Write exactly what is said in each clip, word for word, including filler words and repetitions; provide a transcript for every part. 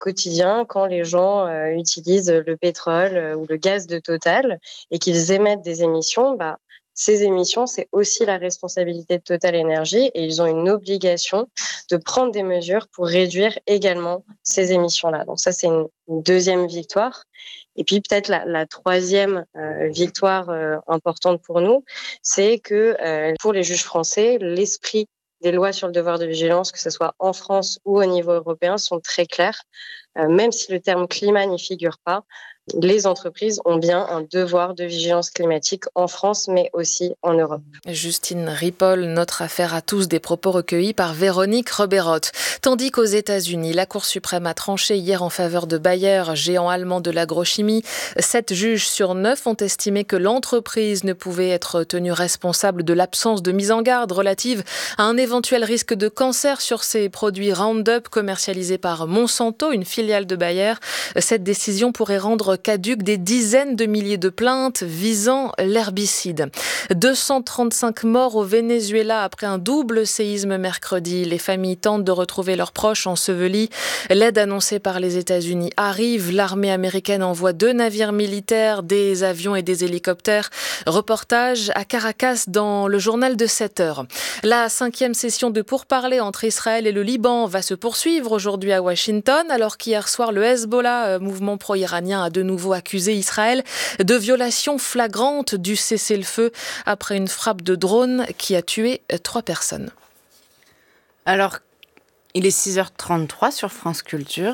quotidien quand les gens euh, utilisent le pétrole euh, ou le gaz de Total et qu'ils émettent des émissions, bah, ces émissions, c'est aussi la responsabilité de Total Énergie et ils ont une obligation de prendre des mesures pour réduire également ces émissions-là. Donc ça, c'est une, une deuxième victoire. Et puis peut-être la, la troisième euh, victoire euh, importante pour nous, c'est que euh, pour les juges français, l'esprit des lois sur le devoir de vigilance, que ce soit en France ou au niveau européen, sont très clairs. Euh, même si le terme climat n'y figure pas, les entreprises ont bien un devoir de vigilance climatique en France, mais aussi en Europe. Justine Ripoll, notre affaire à tous, des propos recueillis par Véronique Roberotte. Tandis qu'aux États-Unis, la Cour suprême a tranché hier en faveur de Bayer, géant allemand de l'agrochimie. Sept juges sur neuf ont estimé que l'entreprise ne pouvait être tenue responsable de l'absence de mise en garde relative à un éventuel risque de cancer sur ses produits Roundup commercialisés par Monsanto, une filiale de Bayer. Cette décision pourrait rendre caduques des dizaines de milliers de plaintes visant l'herbicide. deux cent trente-cinq morts au Venezuela après un double séisme mercredi. Les familles tentent de retrouver leurs proches ensevelis. L'aide annoncée par les États-Unis arrive. L'armée américaine envoie deux navires militaires, des avions et des hélicoptères. Reportage à Caracas dans le journal de sept heures. La cinquième session de pourparlers entre Israël et le Liban va se poursuivre aujourd'hui à Washington, alors qu'hier soir, le Hezbollah, mouvement pro-iranien, a de nouveau accusé Israël de violation flagrante du cessez-le-feu après une frappe de drone qui a tué trois personnes. Alors, il est six heures trente-trois sur France Culture.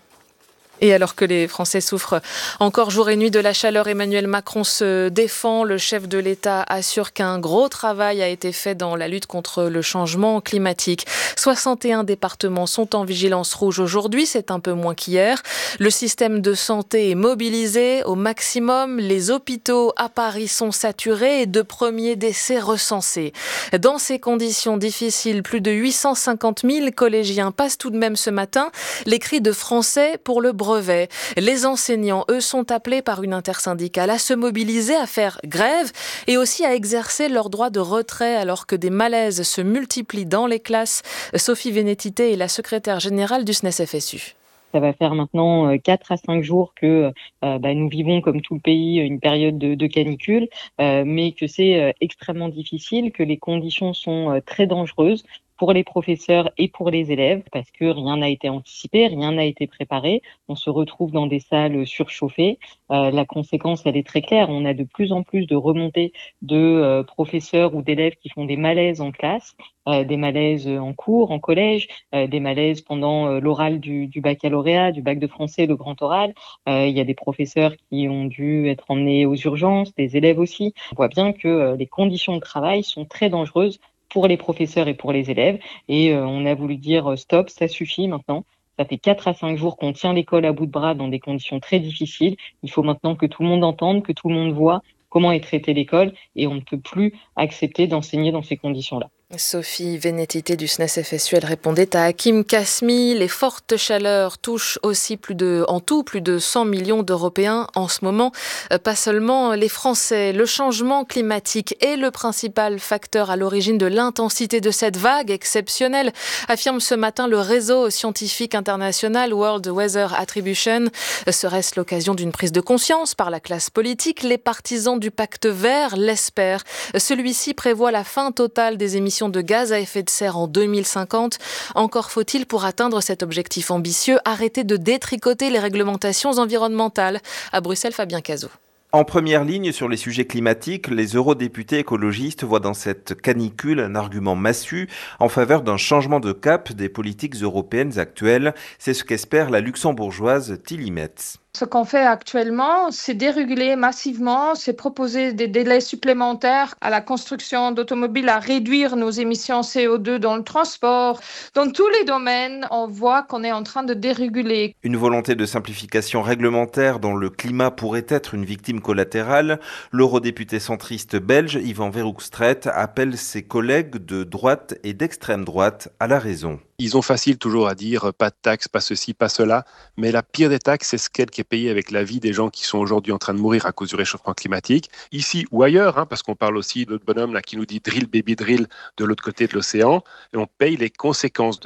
Et alors que les Français souffrent encore jour et nuit de la chaleur, Emmanuel Macron se défend. Le chef de l'État assure qu'un gros travail a été fait dans la lutte contre le changement climatique. soixante et un départements sont en vigilance rouge aujourd'hui, c'est un peu moins qu'hier. Le système de santé est mobilisé au maximum. Les hôpitaux à Paris sont saturés et de premiers décès recensés. Dans ces conditions difficiles, plus de huit cent cinquante mille collégiens passent tout de même ce matin les cris de français pour le brevet. Les enseignants, eux, sont appelés par une intersyndicale à se mobiliser, à faire grève et aussi à exercer leur droit de retrait alors que des malaises se multiplient dans les classes. Sophie Vénétité est la secrétaire générale du S N E S F S U. Ça va faire maintenant quatre à cinq jours que euh, bah, nous vivons, comme tout le pays, une période de, de canicule, euh, mais que c'est euh, extrêmement difficile, que les conditions sont euh, très dangereuses pour les professeurs et pour les élèves, parce que rien n'a été anticipé, rien n'a été préparé. On se retrouve dans des salles surchauffées. Euh, la conséquence, elle est très claire. On a de plus en plus de remontées de euh, professeurs ou d'élèves qui font des malaises en classe, euh, des malaises en cours, en collège, euh, des malaises pendant euh, l'oral du, du baccalauréat, du bac de français, le grand oral. Euh, il y a des professeurs qui ont dû être emmenés aux urgences, des élèves aussi. On voit bien que euh, les conditions de travail sont très dangereuses pour les professeurs et pour les élèves. Et euh, on a voulu dire stop, ça suffit maintenant. Ça fait quatre à cinq jours qu'on tient l'école à bout de bras dans des conditions très difficiles. Il faut maintenant que tout le monde entende, que tout le monde voit comment est traitée l'école et on ne peut plus accepter d'enseigner dans ces conditions-là. Sophie Vénétité du S N E S F S U, elle répondait à Hakim Kasmi. Les fortes chaleurs touchent aussi plus de, en tout plus de cent millions d'Européens en ce moment. Pas seulement les Français. Le changement climatique est le principal facteur à l'origine de l'intensité de cette vague exceptionnelle, affirme ce matin le réseau scientifique international World Weather Attribution. Serait-ce l'occasion d'une prise de conscience par la classe politique? Les partisans du pacte vert l'espèrent. Celui-ci prévoit la fin totale des émissions de gaz à effet de serre en deux mille cinquante. Encore faut-il, pour atteindre cet objectif ambitieux, arrêter de détricoter les réglementations environnementales. À Bruxelles, Fabien Cazot. En première ligne sur les sujets climatiques, les eurodéputés écologistes voient dans cette canicule un argument massu en faveur d'un changement de cap des politiques européennes actuelles. C'est ce qu'espère la luxembourgeoise Tilly Metz. Ce qu'on fait actuellement, c'est déréguler massivement, c'est proposer des délais supplémentaires à la construction d'automobiles, à réduire nos émissions C O deux dans le transport. Dans tous les domaines, on voit qu'on est en train de déréguler. Une volonté de simplification réglementaire dont le climat pourrait être une victime collatérale. L'eurodéputé centriste belge Yvan Verhofstadt appelle ses collègues de droite et d'extrême droite à la raison. Ils ont facile toujours à dire pas de taxes, pas ceci, pas cela, mais la pire des taxes, c'est ce qu'elle qui est payée avec la vie des gens qui sont aujourd'hui en train de mourir à cause du réchauffement climatique, ici ou ailleurs, hein, parce qu'on parle aussi de l'autre bonhomme là, qui nous dit drill baby drill de l'autre côté de l'océan, et on paye les conséquences de cela.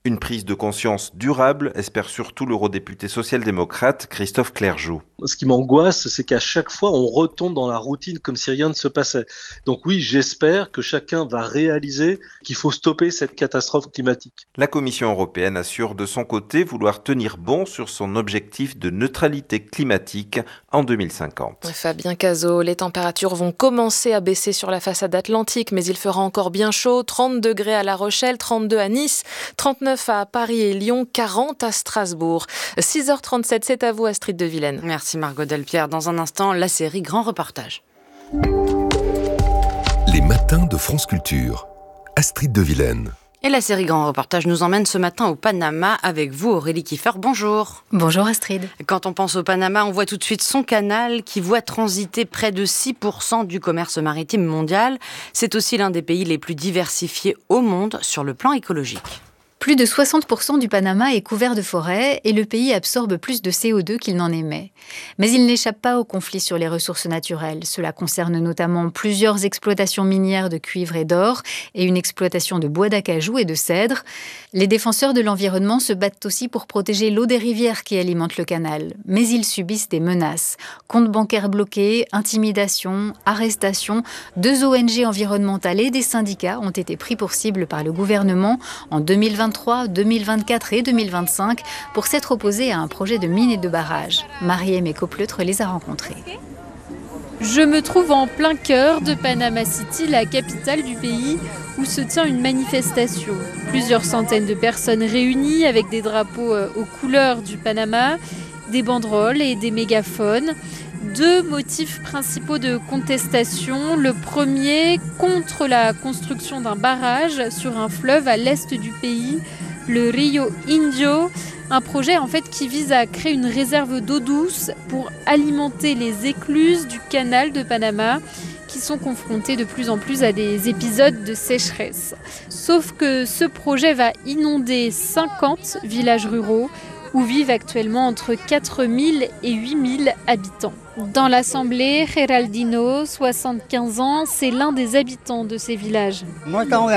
Une prise de conscience durable, espère surtout l'eurodéputé social-démocrate Christophe Clergeau. Ce qui m'angoisse, c'est qu'à chaque fois, on retombe dans la routine comme si rien ne se passait. Donc oui, j'espère que chacun va réaliser qu'il faut stopper cette catastrophe climatique. La Commission européenne assure de son côté vouloir tenir bon sur son objectif de neutralité climatique en deux mille cinquante. Fabien Cazot, les températures vont commencer à baisser sur la façade atlantique, mais il fera encore bien chaud. trente degrés à La Rochelle, trente-deux à Nice, trente-neuf à Paris et Lyon, quarante à Strasbourg. six heures trente-sept, c'est à vous Astrid de Vilaine. Merci Margot Delpierre. Dans un instant, la série Grand Reportage. Les matins de France Culture. Astrid de Vilaine. Et la série Grand Reportage nous emmène ce matin au Panama avec vous, Aurélie Kiefer. Bonjour. Bonjour Astrid. Quand on pense au Panama, on voit tout de suite son canal qui voit transiter près de six pour cent du commerce maritime mondial. C'est aussi l'un des pays les plus diversifiés au monde sur le plan écologique. Plus de soixante pour cent du Panama est couvert de forêts et le pays absorbe plus de C O deux qu'il n'en émet. Mais il n'échappe pas au conflit sur les ressources naturelles. Cela concerne notamment plusieurs exploitations minières de cuivre et d'or et une exploitation de bois d'acajou et de cèdre. Les défenseurs de l'environnement se battent aussi pour protéger l'eau des rivières qui alimentent le canal. Mais ils subissent des menaces. Comptes bancaires bloqués, intimidations, arrestations. Deux O N G environnementales et des syndicats ont été pris pour cible par le gouvernement en deux mille vingt-trois, deux mille vingt-quatre et deux mille vingt-cinq pour s'être opposés à un projet de mine et de barrage. Marie-Aimée Copleutre les a rencontrés. Je me trouve en plein cœur de Panama City, la capitale du pays, où se tient une manifestation. Plusieurs centaines de personnes réunies avec des drapeaux aux couleurs du Panama, des banderoles et des mégaphones. Deux motifs principaux de contestation. Le premier, contre la construction d'un barrage sur un fleuve à l'est du pays, le Rio Indio. Un projet en fait qui vise à créer une réserve d'eau douce pour alimenter les écluses du canal de Panama qui sont confrontés de plus en plus à des épisodes de sécheresse. Sauf que ce projet va inonder cinquante villages ruraux où vivent actuellement entre quatre mille et huit mille habitants. Dans l'Assemblée, Geraldino, soixante-quinze ans, c'est l'un des habitants de ces villages. Nous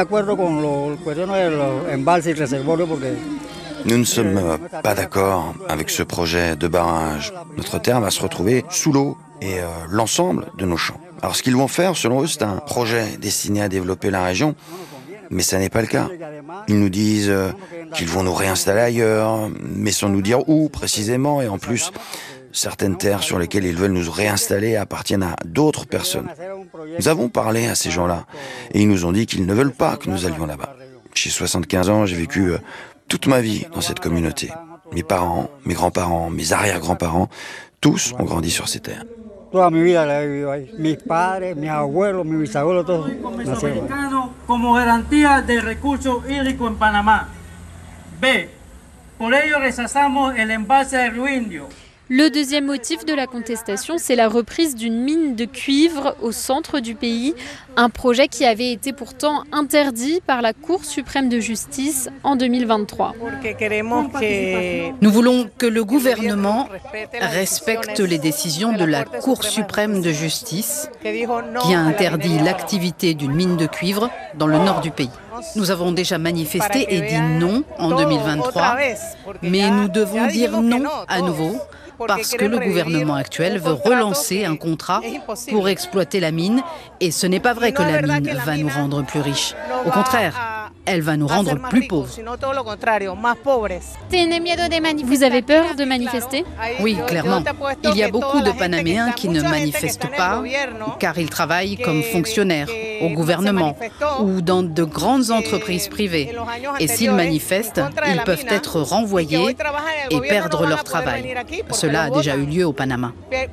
ne sommes pas d'accord avec ce projet de barrage. Notre terre va se retrouver sous l'eau et euh, l'ensemble de nos champs. Alors ce qu'ils vont faire, selon eux, c'est un projet destiné à développer la région, mais ça n'est pas le cas. Ils nous disent euh, qu'ils vont nous réinstaller ailleurs, mais sans nous dire où précisément, et en plus, certaines terres sur lesquelles ils veulent nous réinstaller appartiennent à d'autres personnes. Nous avons parlé à ces gens-là, et ils nous ont dit qu'ils ne veulent pas que nous allions là-bas. J'ai soixante-quinze ans, j'ai vécu euh, toute ma vie dans cette communauté. Mes parents, mes grands-parents, mes arrière-grands-parents, tous ont grandi sur ces terres. Toda mi vida la he vivido ahí. Mis padres, mis abuelos, mis bisabuelos, todos nacieron ahí. Como garantía de recursos hídricos en Panamá. B. Por ello rechazamos el embalse de Río Indio. Le deuxième motif de la contestation, c'est la reprise d'une mine de cuivre au centre du pays, un projet qui avait été pourtant interdit par la Cour suprême de justice en deux mille vingt-trois. Nous voulons que le gouvernement respecte les décisions de la Cour suprême de justice qui a interdit l'activité d'une mine de cuivre dans le nord du pays. Nous avons déjà manifesté et dit non en deux mille vingt-trois, mais nous devons dire non à nouveau parce que le gouvernement actuel veut relancer un contrat pour exploiter la mine et ce n'est pas vrai que la mine va nous rendre plus riches. Au contraire, elle va nous rendre plus pauvres. Vous avez peur de manifester ? Oui, clairement. Il y a beaucoup de Panaméens qui ne manifestent pas car ils travaillent comme fonctionnaires au gouvernement ou dans de grandes entreprises privées. Et s'ils manifestent, ils peuvent être renvoyés et perdre leur travail. Cela a déjà eu lieu au Panama.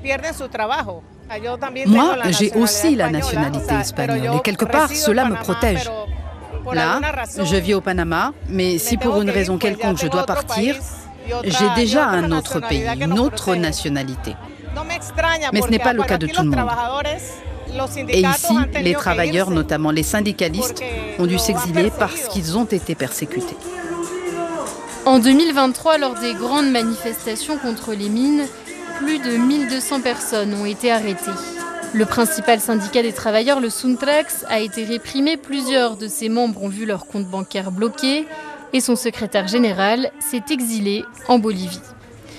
Moi, j'ai aussi la nationalité espagnole et quelque part, cela me protège. Là, je vis au Panama, mais si pour une raison quelconque je dois partir, j'ai déjà un autre pays, une autre nationalité. Mais ce n'est pas le cas de tout le monde. Et ici, les travailleurs, notamment les syndicalistes, ont dû s'exiler parce qu'ils ont été persécutés. En deux mille vingt-trois, lors des grandes manifestations contre les mines, plus de mille deux cents personnes ont été arrêtées. Le principal syndicat des travailleurs, le Suntrax, a été réprimé. Plusieurs de ses membres ont vu leur compte bancaire bloqué. et son secrétaire général s'est exilé en Bolivie.